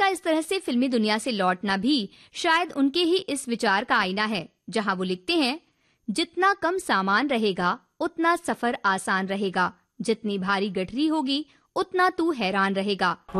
का इस तरह से फिल्मी दुनिया से लौटना भी शायद उनके ही इस विचार का आईना है, जहां वो लिखते हैं, जितना कम सामान रहेगा उतना सफर आसान रहेगा, जितनी भारी गठरी होगी उतना तू हैरान रहेगा।